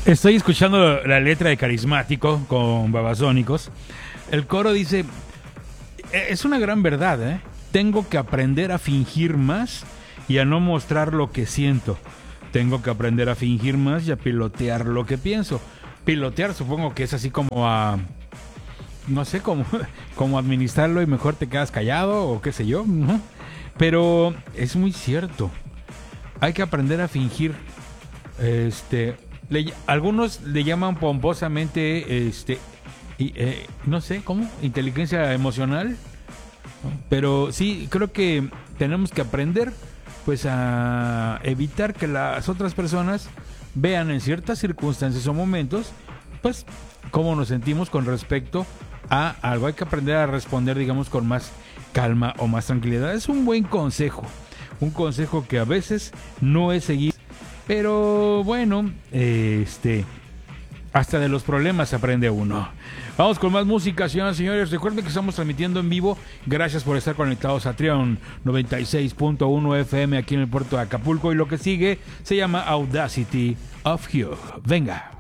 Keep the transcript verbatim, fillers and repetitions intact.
Estoy escuchando la letra de Carismático con Babasónicos. El coro dice, es una gran verdad, ¿eh? Tengo que aprender a fingir más y a no mostrar lo que siento. Tengo que aprender a fingir más y a pilotear lo que pienso. Pilotear supongo que es así como a... no sé, como, como administrarlo y mejor te quedas callado o qué sé yo. Pero es muy cierto. Hay que aprender a fingir. Este, le, algunos le llaman pomposamente, este, y, eh, no sé, ¿cómo? Inteligencia emocional. Pero sí, creo que tenemos que aprender, pues, a evitar que las otras personas vean en ciertas circunstancias o momentos, pues, cómo nos sentimos con respecto a algo. Hay que aprender a responder, digamos, con más calma o más tranquilidad. Es un buen consejo, un consejo que a veces no es seguido, pero bueno, este, hasta de los problemas aprende uno. Vamos con más música, señoras y señores. Recuerden que estamos transmitiendo en vivo. Gracias por estar conectados a Trion noventa y seis punto uno F M aquí en el puerto de Acapulco. Y lo que sigue se llama Audacity of You. Venga.